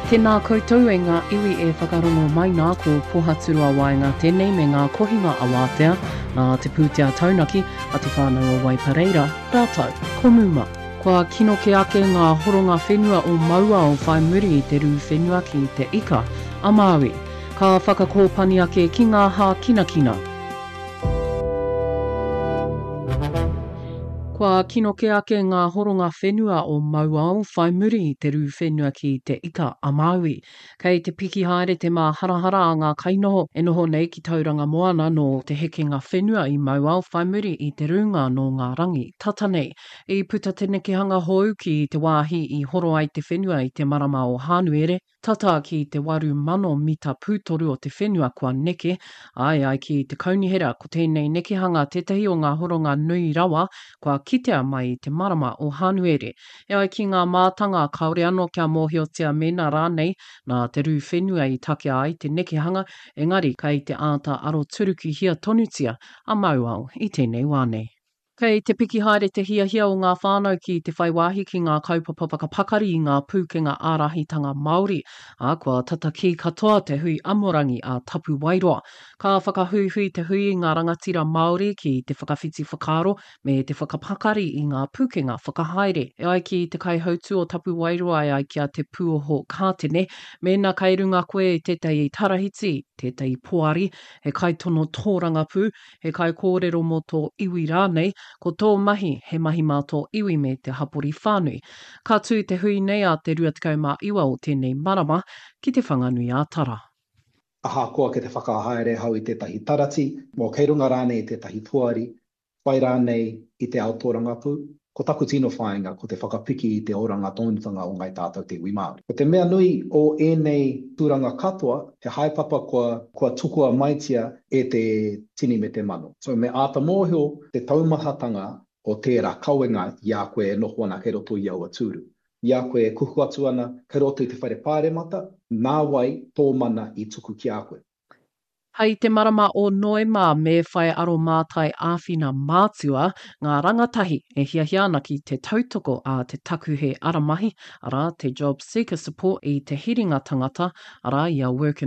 Tēnā koutou e ngā iwi e whakarongo mai nā ko pohaturua waenga tēnei me ngā kohinga awatea, nā te pūtea taunaki a te whānau o Waipareira, rātau, komuma. Kua kino ke ake ngā horonga whenua o maua o whai muri i te rū whenua ki te ika, a Māori. Ka whakakōpani ake ki ngā hā kinakina. Kua kino ke ake ngā horonga whenua o maua o whai muri i te rū whenua ki te ika a Māui. Kei te piki haere te mā harahara a ngā kainoho e noho nei ki tauranga moana no te hekenga whenua i maua o whai muri i te runga no ngā rangi. Tata nei, i puta te nekehanga hou ki te wāhi i horo ai te whenua i te marama o Hānuere, tata ki te 8,000 mita pūtoru o te whenua kua neke, ai ki te kaunihera ko tēnei nekehanga tetahi o ngā horonga nui rawa, kua kitea mai i te marama o Hānuere. E ai ki ngā mātanga kaore anō kia mōhiotia mena rānei nā te rū whenua i take ai te nekehanga, engari kei te āta aro turuki hia tonutia a Mauao i tēnei wānei. Kei te piki haere te hiahia o ngā whānau ki te whaiwahi ki ngā kaupapa whakapakari i ngā pūkenga ārahitanga Māori, a kua tata ki katoa te hui amorangi a Tapu Wairoa. Ka whakahuihui te hui i ngā rangatira Māori ki te whakawhiti whakaaro me te whakapakari i ngā pūkenga whakahaere. E ai ki te kaihautu o Tapu Wairoa e ai kia te pūoho kātene, mena kei runga koe i tētai tarahiti, tētai poari, he kai tono tōranga pū, he kai kōrero mo tō iwi rānei, ko tō mahi he mahi mā tō iwi me te hapori whānui. Ka tū te hui nei a te 29 o tēnei marama ki te whanganui a Tara. Aha koa ke te whakahaere hau i tētahi tarati, mō kei runga rānei i tētahi puari, whai rānei i te aotōranga pū, ko taku tino whāinga ko te whakapiki i te oranga tōnutanga o ngai tātou te iwi Māori. Ko te mea nui o ēnei tūranga katoa, he haepapa kua tukua maitia e te tini me te mano. So me āta mōhio te taumahatanga o tērā kauenga i a koe e noho ana kei roto i aua tūru. I a koe e kuhu atu ana kei roto i te whaire pāremata, nā wai tō mana i tuku ki a koe. Hei te marama o Noema me whai aro mātai āwhina mātua, ngā rangatahi e hiahia ana ki te tautoko a te taku he aramahi, ara te Job Seeker Support i te hiringa tangata, ara ia Work and